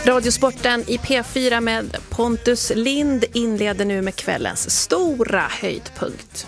Radiosporten i P4 med Pontus Lind inleder nu med kvällens stora höjdpunkt.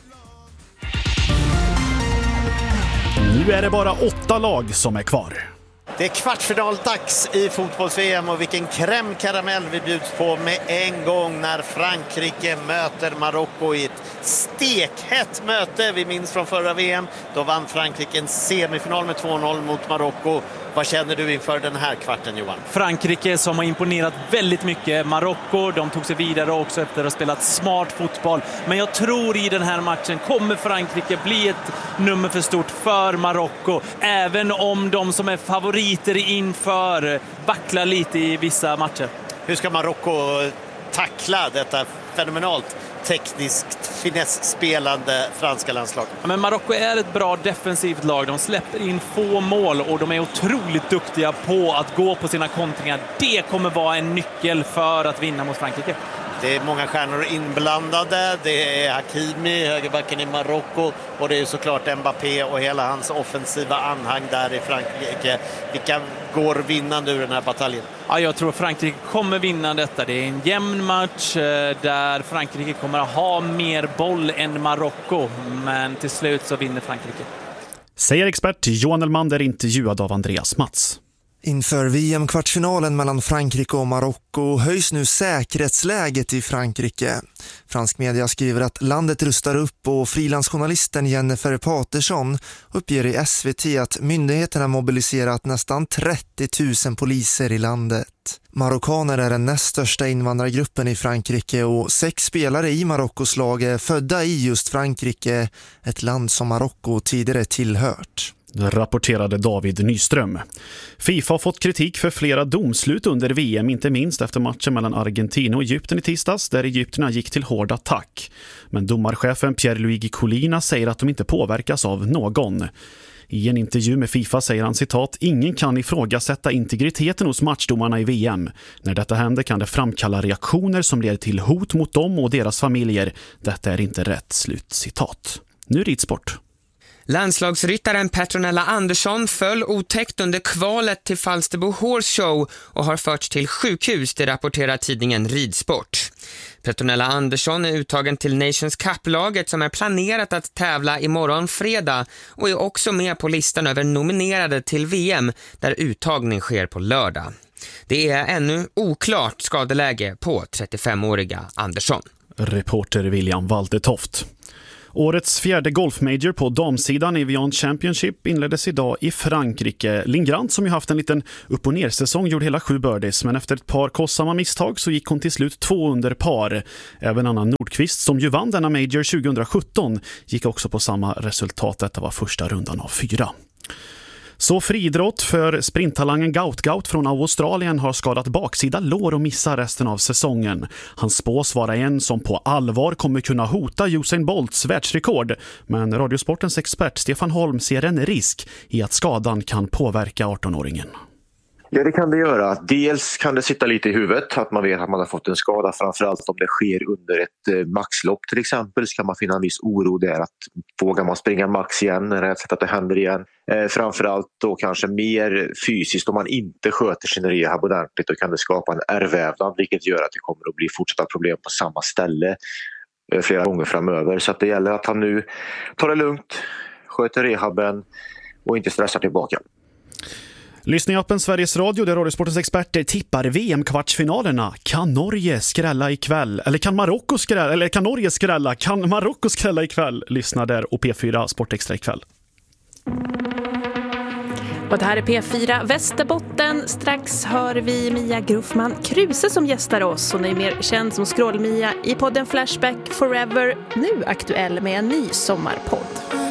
Nu är det bara 8 lag som är kvar. Det är kvartsfinaldags i fotbolls-VM och vilken krämkaramell vi bjuds på med en gång när Frankrike möter Marocko i ett stekhett möte. Vi minns från förra VM, då vann Frankrike en semifinal med 2-0 mot Marocko. Vad känner du inför den här kvarten, Johan? Frankrike som har imponerat väldigt mycket. Marocko, de tog sig vidare också efter att ha spelat smart fotboll. Men jag tror i den här matchen kommer Frankrike bli ett nummer för stort för Marocko. Även om de som är favoriter inför vacklar lite i vissa matcher. Hur ska Marocko tackla detta fenomenalt tekniskt finessspelande franska landslag? Ja, men Marocko är ett bra defensivt lag. De släpper in få mål och de är otroligt duktiga på att gå på sina kontringar. Det kommer vara en nyckel för att vinna mot Frankrike. Det är många stjärnor inblandade. Det är Hakimi, högerbacken i Marocko, och det är såklart Mbappé och hela hans offensiva anhang där i Frankrike. Vilka går vinnande ur den här bataljen? Ja, jag tror Frankrike kommer vinna detta. Det är en jämn match där Frankrike kommer att ha mer boll än Marocko. Men till slut så vinner Frankrike. Säger expert Johan Elmander, intervjuad av Andreas Mats. Inför VM-kvartsfinalen mellan Frankrike och Marocko höjs nu säkerhetsläget i Frankrike. Fransk media skriver att landet rustar upp och frilansjournalisten Jennifer Paterson uppger i SVT att myndigheterna mobiliserat nästan 30 000 poliser i landet. Marockaner är den näst största invandrargruppen i Frankrike och 6 spelare i Marockos lag är födda i just Frankrike, ett land som Marocko tidigare tillhört. Rapporterade David Nyström. FIFA har fått kritik för flera domslut under VM, inte minst efter matchen mellan Argentina och Egypten i tisdags, där egyptierna gick till hård attack. Men domarchefen Pierluigi Collina säger att de inte påverkas av någon. I en intervju med FIFA säger han citat: "Ingen kan ifrågasätta integriteten hos matchdomarna i VM. När detta händer kan det framkalla reaktioner som leder till hot mot dem och deras familjer. Detta är inte rätt." Slut citat. Nu ridsport. Landslagsryttaren Petronella Andersson föll otäckt under kvalet till Falsterbo Horse Show och har förts till sjukhus, det rapporterar tidningen Ridsport. Petronella Andersson är uttagen till Nations Cup-laget som är planerat att tävla imorgon fredag och är också med på listan över nominerade till VM där uttagning sker på lördag. Det är ännu oklart skadeläge på 35-åriga Andersson. Reporter William Waltertoft. Årets 4:e golfmajor på damsidan Evian Championship inleddes idag i Frankrike. Lingrand, som ju haft en liten upp- och ner-säsong, gjorde hela 7 birdies, men efter ett par kostsamma misstag så gick hon till slut 2 under par. Även Anna Nordqvist, som ju vann denna major 2017, gick också på samma resultat. Detta var första rundan av 4. Så friidrott, för sprinttalangen Gaut från Australien har skadat baksida lår och missar resten av säsongen. Han spås vara en som på allvar kommer kunna hota Usain Bolts världsrekord. Men Radiosportens expert Stefan Holm ser en risk i att skadan kan påverka 18-åringen. Ja, det kan det göra. Dels kan det sitta lite i huvudet att man vet att man har fått en skada, framförallt om det sker under ett maxlopp till exempel, så kan man finna en viss oro där att vågar man springa max igen, rätt att det händer igen. Framförallt då kanske mer fysiskt, om man inte sköter sin rehab ordentligt, då kan det skapa en ärrvävnad, vilket gör att det kommer att bli fortsatta problem på samma ställe flera gånger framöver. Så att det gäller att han nu tar det lugnt, sköter rehaben och inte stressar tillbaka. Lyssna i appen Sveriges Radio där Radiosportens experter tippar VM-kvartsfinalerna. Kan Norge skrälla ikväll? Eller kan Marocko skrälla? Eller kan Norge skrälla? Kan Marocko skrälla ikväll? Lyssna där och P4 Sportextra ikväll. Och det här är P4 Västerbotten. Strax hör vi Mia Gruffman Kruse som gästar oss. Hon är mer känd som Skrål-Mia i podden Flashback Forever. Nu aktuell med en ny sommarpodd.